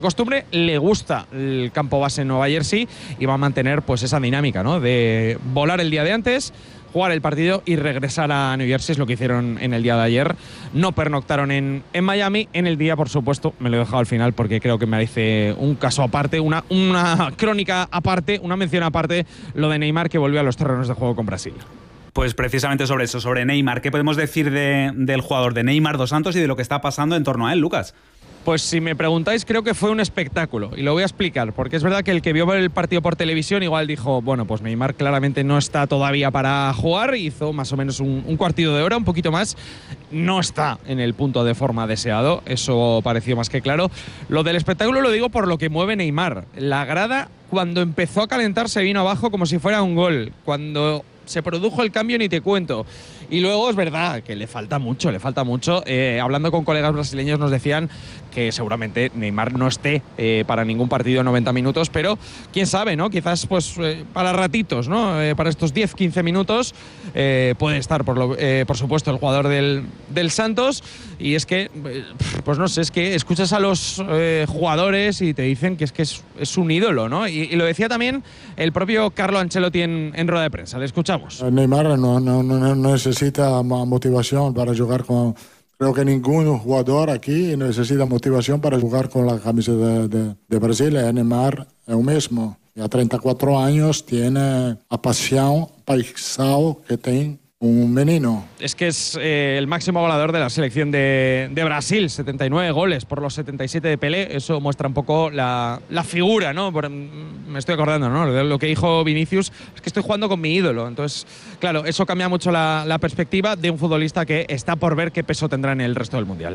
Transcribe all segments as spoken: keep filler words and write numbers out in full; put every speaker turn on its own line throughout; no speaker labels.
costumbre, le gusta el campo base en Nueva Jersey y va a mantener pues esa dinámica, ¿no? De volar el día de antes, jugar el partido y regresar a New Jersey, es lo que hicieron en el día de ayer. No pernoctaron en, en Miami. En el día, por supuesto, me lo he dejado al final porque creo que merece un caso aparte, una, una crónica aparte, una mención aparte, lo de Neymar, que volvió a los terrenos de juego con Brasil.
Pues precisamente sobre eso, sobre Neymar. ¿Qué podemos decir de, del jugador de Neymar dos Santos y de lo que está pasando en torno a él, Lucas?
Pues si me preguntáis, creo que fue un espectáculo y lo voy a explicar, porque es verdad que el que vio el partido por televisión igual dijo, bueno, pues Neymar claramente no está todavía para jugar, hizo más o menos un, un cuartito de hora, un poquito más, no está en el punto de forma deseado, eso pareció más que claro. Lo del espectáculo lo digo por lo que mueve Neymar. La grada, cuando empezó a calentar, se vino abajo como si fuera un gol. Cuando se produjo el cambio, ni te cuento. Y luego es verdad que le falta mucho, le falta mucho. Eh, hablando con colegas brasileños nos decían que seguramente Neymar no esté eh, para ningún partido noventa minutos, pero quién sabe, ¿no? Quizás pues eh, para ratitos, ¿no? Eh, para estos diez quince minutos eh, puede estar, por, lo, eh, por supuesto, el jugador del, del Santos. Y es que, pues no sé, es que escuchas a los eh, jugadores y te dicen que es que es, es un ídolo, ¿no? Y, y lo decía también el propio Carlo Ancelotti en, en rueda de prensa. Le escuchamos.
Neymar no, no, no necesita motivación para jugar con... Creo que ningún jugador aquí necesita motivación para jugar con la camisa de, de, de Brasil. Neymar es el mismo. Y a treinta y cuatro años tiene la pasión paisal que tiene un menino.
Es que es eh, el máximo goleador de la selección de, de Brasil, setenta y nueve goles por los setenta y siete de Pelé. Eso muestra un poco la, la figura, ¿no? Por, me estoy acordando, ¿no? De lo que dijo Vinicius, es que estoy jugando con mi ídolo. Entonces, claro, eso cambia mucho la, la perspectiva de un futbolista que está por ver qué peso tendrá en el resto del Mundial.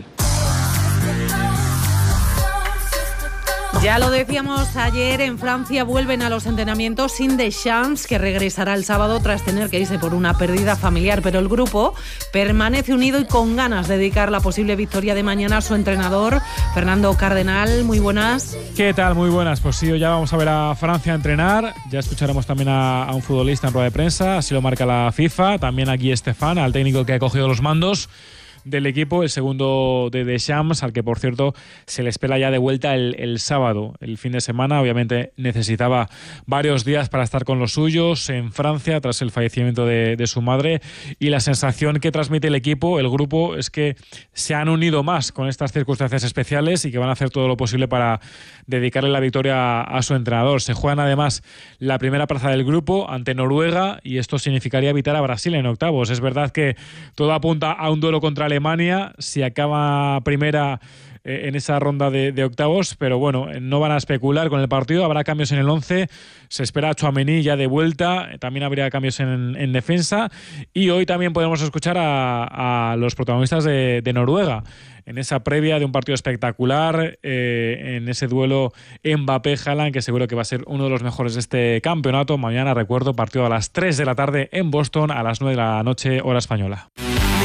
Ya lo decíamos ayer, en Francia vuelven a los entrenamientos sin Deschamps, que regresará el sábado tras tener que irse por una pérdida familiar, pero el grupo permanece unido y con ganas de dedicar la posible victoria de mañana a su entrenador, Fernando Cardenal. Muy buenas.
¿Qué tal? Muy buenas. Pues sí, ya vamos a ver a Francia entrenar, ya escucharemos también a, a un futbolista en rueda de prensa, así lo marca la FIFA, también a Guy Stéphane, al técnico que ha cogido los mandos del equipo, el segundo de Deschamps, al que por cierto se le espera ya de vuelta el, el sábado, el fin de semana. Obviamente necesitaba varios días para estar con los suyos en Francia tras el fallecimiento de, de su madre, y la sensación que transmite el equipo, el grupo, es que se han unido más con estas circunstancias especiales y que van a hacer todo lo posible para dedicarle la victoria a, a su entrenador. Se juegan además la primera plaza del grupo ante Noruega y esto significaría evitar a Brasil en octavos. Es verdad que todo apunta a un duelo contra Alemania si acaba primera eh, en esa ronda de, de octavos, pero bueno, no van a especular con el partido. Habrá cambios en el once, se espera a Tchouaméni ya de vuelta, también habría cambios en, en defensa, y hoy también podemos escuchar a, a los protagonistas de, de Noruega en esa previa de un partido espectacular, eh, en ese duelo Mbappé-Haaland, que seguro que va a ser uno de los mejores de este campeonato. Mañana, recuerdo, partido a las tres de la tarde en Boston, a las nueve de la noche, hora española.